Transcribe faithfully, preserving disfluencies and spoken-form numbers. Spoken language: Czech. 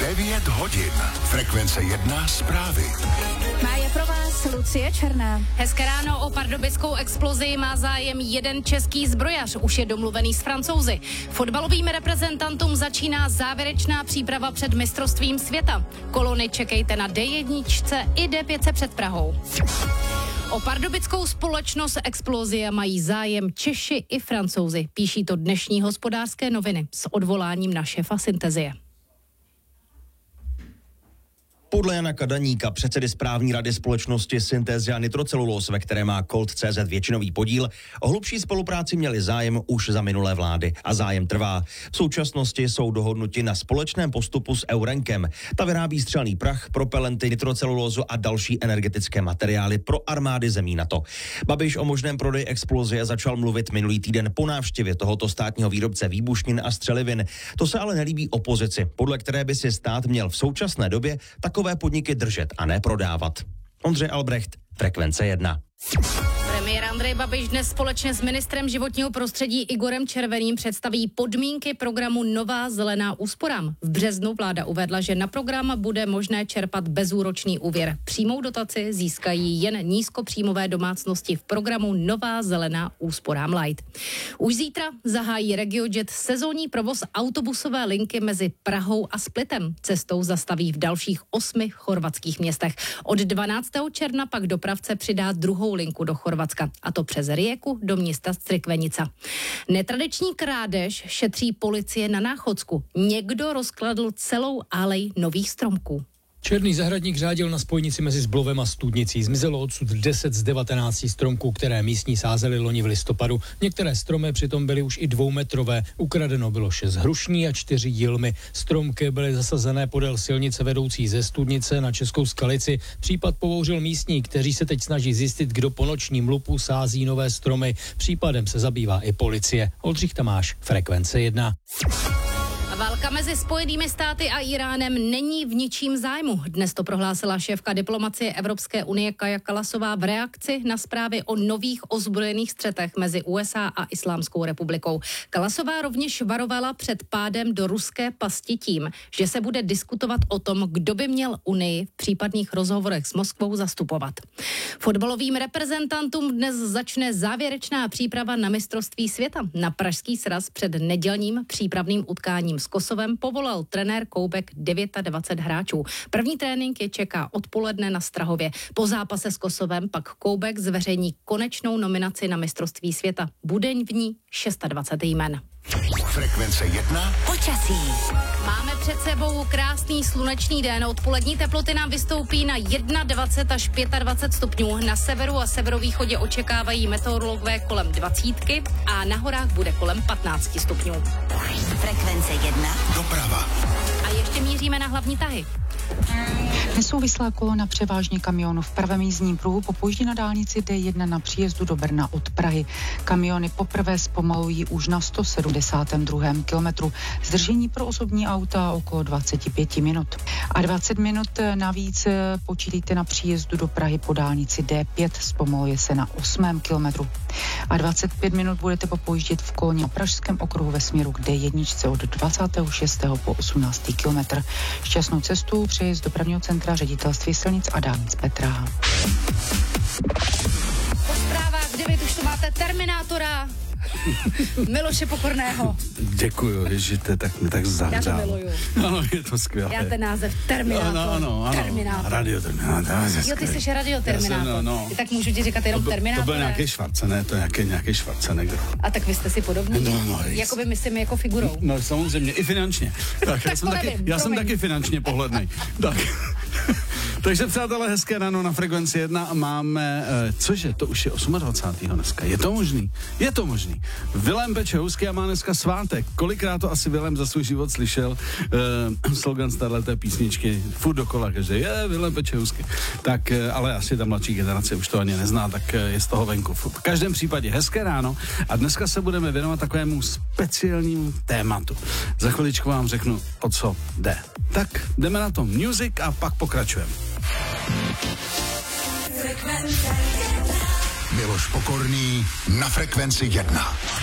devět hodin. Frekvence jedna zprávy. Má je pro vás Lucie Černá. Hezké ráno. O pardubickou explozi má zájem jeden český zbrojař. Už je domluvený s Francouzi. Fotbalovým reprezentantům začíná závěrečná příprava před mistrovstvím světa. Kolony čekejte na D jedna i D pět před Prahou. O pardubickou společnost Explosia mají zájem Češi i Francouzi. Píší to dnešní Hospodářské noviny s odvoláním na šéfa Syntezie. Podle Jana Kadaníka, předsedy správní rady společnosti Synthesia Nitrocellulose, ve které má Colt tečka cé zet většinový podíl, o hlubší spolupráci měli zájem už za minulé vlády a zájem trvá. V současnosti jsou dohodnuti na společném postupu s Eurenkem. Ta vyrábí střelný prach, propelenty, nitrocelulózu a další energetické materiály pro armády zemí NATO. Babiš o možném prodeji Explosie začal mluvit minulý týden po návštěvě tohoto státního výrobce výbušnin a střelivin. To se ale nelíbí opozici, podle které by si stát měl v současné době takové podniky držet a ne prodávat. Ondřej Albrecht, Frekvence jedna. Premiér Andrej Babiš dnes společně s ministrem životního prostředí Igorem Červeným představí podmínky programu Nová zelená úsporám. V březnu vláda uvedla, že na program bude možné čerpat bezúročný úvěr. Přímou dotaci získají jen nízkopříjmové domácnosti v programu Nová zelená úsporám Light. Už zítra zahájí RegioJet sezónní provoz autobusové linky mezi Prahou a Splitem. Cestou zastaví v dalších osmi chorvatských městech. Od dvanáctého června pak dopravce přidá druhou linku do Chorvatska, a to přes Rijeku do města Crikvenica. Netradiční krádež šetří policie na Náchodsku. Někdo rozkladl celou alej nových stromků. Černý zahradník řádil na spojnici mezi Zblovem a Studnicí. Zmizelo odsud deset z devatenácti stromků, které místní sázeli loni v listopadu. Některé stromy přitom byly už i dvoumetrové. Ukradeno bylo šest hrušní a čtyři jilmy. Stromky byly zasazené podél silnice vedoucí ze Studnice na Českou Skalici. Případ povouřil místní, kteří se teď snaží zjistit, kdo po nočním lupu sází nové stromy. Případem se zabývá i policie. Oldřich Tamáš, Frekvence jedna. Válka mezi Spojenými státy a Iránem není v ničím zájmu. Dnes to prohlásila šéfka diplomacie Evropské unie Kaja Kallasová v reakci na zprávy o nových ozbrojených střetech mezi U S A a Islámskou republikou. Kallasová rovněž varovala před pádem do ruské pasti tím, že se bude diskutovat o tom, kdo by měl Unii v případných rozhovorech s Moskvou zastupovat. Fotbalovým reprezentantům dnes začne závěrečná příprava na mistrovství světa. Na Pražský sraz před nedělním přípravným utkáním s Kosovem povolal trenér Koubek dvacet devět hráčů. První trénink je čeká odpoledne na Strahově. Po zápase s Kosovem pak Koubek zveřejní konečnou nominaci na mistrovství světa. Bude v ní dvacet šest jmen. Frekvence jedna. Počasí. Máme před sebou krásný slunečný den. Odpolední teploty nám vystoupí na dvacet jedna až dvacet pět stupňů. Na severu a severovýchodě očekávají meteorologové kolem dvacítky a na horách bude kolem patnáct stupňů. Frekvence jedna. Doprava. A ještě míříme na hlavní tahy. Nesouvislá kolona převážně kamionů v pravém jízdním pruhu popojíždí na dálnici D jedna na příjezdu do Brna od Prahy. Kamiony poprvé zpomalují už na sto sedmdesátém druhém kilometru. Zdržení pro osobní auta okolo dvacet pět minut. A dvacet minut navíc počítejte na příjezdu do Prahy po dálnici D pět, zpomaluje se na osmém kilometru. A dvacet pět minut budete popojíždět v koloně na Pražském okruhu ve směru k D jedna od dvacátého šestého po osmnáctý kilometr. Šťastnou cestu přeje z dopravního centra Ředitelství silnic a dálnic Petra. Po zprávách v devět už tu máte Terminátora Miloše Pokorného. Děkuju, že to tak mě tak zahřál. Já to miluju. Ano, je to skvělé. Já ten název Terminátor. Ano, ano, ano. Terminátor. Radioterminátor. Jo, ty jsi radioterminátor. No, no. Tak můžu ti říkat jenom to, Terminátor. To byl nějaký Schwarzenegger, to je nějaký, nějaký Schwarzenegger. A tak vy jste si podobní? No, no, Jakoby myslím jako figurou. No, samozřejmě, i finančně. Tak, tak já jsem, taky, já jsem taky finančně pohlednej. Tak. Takže přátelé, hezké ráno na Frekvenci jedna a máme, eh, cože, to už je dvacátého osmého dneska. Je to možný? Je to možný. Vilém peče housky a má dneska svátek. Kolikrát to asi Vilém za svůj život slyšel? Eh, slogan starleté písničky, furt dokola, že je Vilém peče housky. Tak, eh, ale asi ta mladší generace už to ani nezná, tak eh, je z toho venku. V každém případě hezké ráno a dneska se budeme věnovat takovému speciálnímu tématu. Za chviličku vám řeknu, o co jde. Tak jdeme na to music a pak pokračujeme. Miloš Pokorný na Frekvenci jedna.